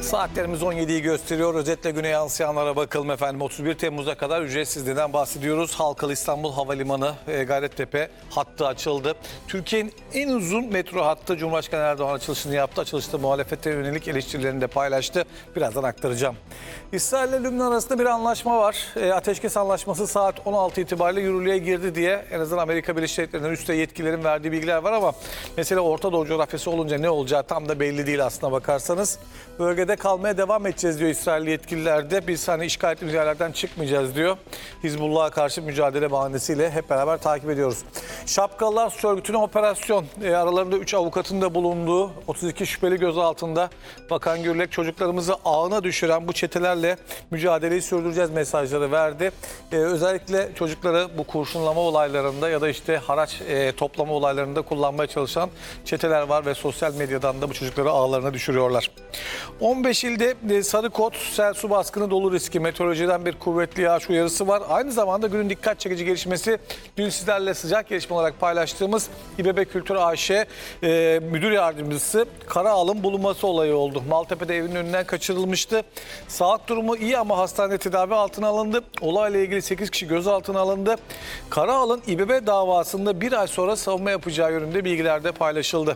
Saatlerimiz 17'yi gösteriyor. Özetle güne yansıyanlara bakalım efendim. 31 Temmuz'a kadar ücretsizliğinden bahsediyoruz. Halkalı İstanbul Havalimanı Gayrettepe hattı açıldı. Türkiye'nin en uzun metro hattı. Cumhurbaşkanı Erdoğan açılışını yaptı. Açılışta muhalefete yönelik eleştirilerini de paylaştı. Birazdan aktaracağım. İsrail ile Lübnan arasında bir anlaşma var. Ateşkes anlaşması saat 16 itibariyle yürürlüğe girdi diye en azından Amerika Birleşik Devletleri'nin üst yetkililerin verdiği bilgiler var ama mesele Orta Doğu coğrafyası olunca ne olacağı tam da belli değil aslına bakarsanız. Bölgede kalmaya devam edeceğiz diyor İsrailli yetkililer de. Biz hani işgal ettiğimiz yerlerden çıkmayacağız diyor. Hizbullah'a karşı mücadele bahanesiyle hep beraber takip ediyoruz. Şapkalılar Suç Örgütü'ne operasyon. Aralarında 3 avukatın da bulunduğu 32 şüpheli gözaltında. Bakan Gürlek çocuklarımızı ağına düşüren bu çetelerle mücadeleyi sürdüreceğiz mesajları verdi. Özellikle çocukları bu kurşunlama olaylarında ya da işte haraç toplama olaylarında kullanmaya çalışan çeteler var ve sosyal medyadan da bu çocukları ağlarına düşürüyorlar. 15 ilde sarı kod, sel, su baskını, dolu riski, meteorolojiden bir kuvvetli yağış uyarısı var. Aynı zamanda günün dikkat çekici gelişmesi dün sizlerle sıcak gelişme olarak paylaştığımız İBB Kültür AŞ müdür yardımcısı Karaağal'ın bulunması olayı oldu. Maltepe'de evinin önünden kaçırılmıştı. Sağlık durumu iyi ama hastanede tedavi altına alındı. Olayla ilgili 8 kişi gözaltına alındı. Karaağal'ın İBB davasında bir ay sonra savunma yapacağı yönünde bilgiler de paylaşıldı.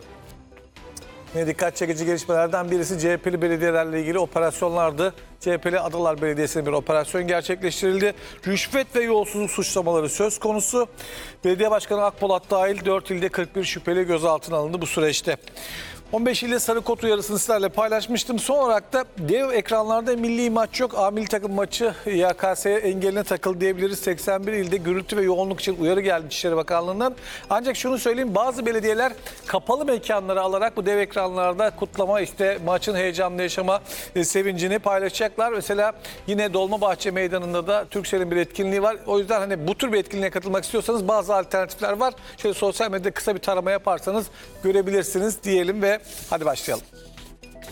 Yine dikkat çekici gelişmelerden birisi CHP'li belediyelerle ilgili operasyonlardı. CHP'li Adalar Belediyesi'ne bir operasyon gerçekleştirildi. Rüşvet ve yolsuzluk suçlamaları söz konusu. Belediye Başkanı Akpolat dahil 4 ilde 41 şüpheli gözaltına alındı bu süreçte. 15 ilde sarı kod uyarısını sizlerle paylaşmıştım. Son olarak da dev ekranlarda milli maç yok. A milli takım maçı YKS engeline takıldı diyebiliriz. 81 ilde gürültü ve yoğunluk için uyarı geldi İçişleri Bakanlığı'ndan. Ancak şunu söyleyeyim, bazı belediyeler kapalı mekanları alarak bu dev ekranlarda kutlama, işte maçın heyecanlı yaşama sevincini paylaşacaklar. Mesela yine Dolmabahçe Meydanı'nda da Turkcell'in bir etkinliği var. O yüzden hani bu tür bir etkinliğe katılmak istiyorsanız bazı alternatifler var. Şöyle sosyal medyada kısa bir tarama yaparsanız görebilirsiniz diyelim ve hadi başlayalım.